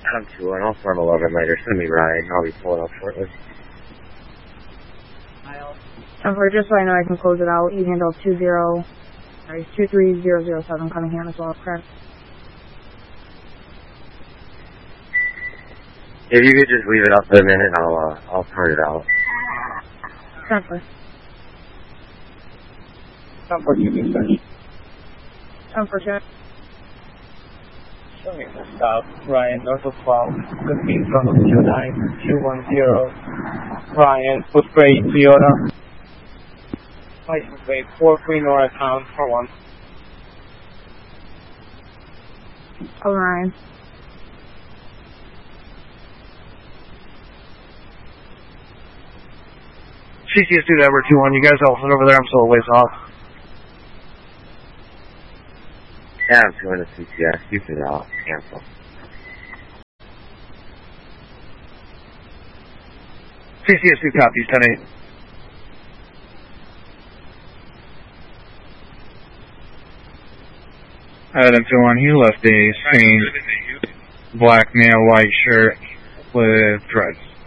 Adam 2, and I'll start 11 later. Send me Ryan. I'll be pulling up shortly. Just so I know I can close it out, you handle 23007 Cunningham as well, correct? If you could just leave it up for a minute, I'll turn it out. Transfer. 1042 dispatch. 1042. Show me the stop, Ryan, north of 12, could be in front of 29210. Ryan, footbrake, Toyota. License plate, 4 Queen Nora account for 1. Oh, Ryan. CCS2 to Edward 21, you guys all sit over there, I'm still a ways off. Yeah, I'm doing the CCS. You can cancel. CCS2 copies, 10-8. Adam 21, he left a stained black nail white shirt with dreads.